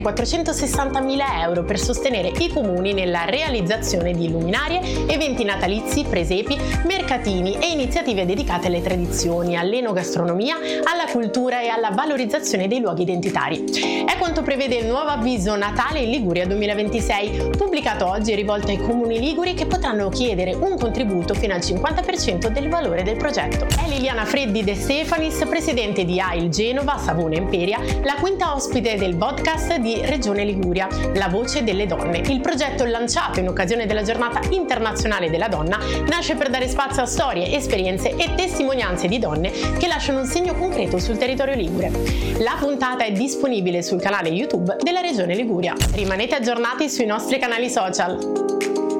460.000 € per sostenere i comuni nella realizzazione di luminarie, eventi natalizi, presepi, mercatini e iniziative dedicate alle tradizioni, all'enogastronomia, alla cultura e alla valorizzazione dei luoghi identitari. È quanto prevede il nuovo avviso Natale in Liguria 2026, pubblicato oggi e rivolto ai comuni liguri che potranno chiedere un contributo fino al 50% del valore del progetto. È Liliana Freddi De Stefanis, presidente di AIL Genova, Savona Imperia, la quinta ospite del podcast di Regione Liguria, La Voce delle Donne. Il progetto, lanciato in occasione della Giornata Internazionale della Donna, nasce per dare spazio a storie, esperienze e testimonianze di donne che lasciano un segno concreto sul territorio ligure. La puntata è disponibile sul canale YouTube della Regione Liguria. Rimanete aggiornati sui nostri canali social.